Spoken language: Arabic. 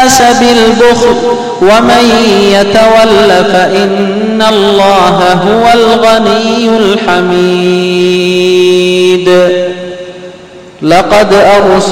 الناس بالبخل ومن يتول فإن الله هو الغني الحميد. لقد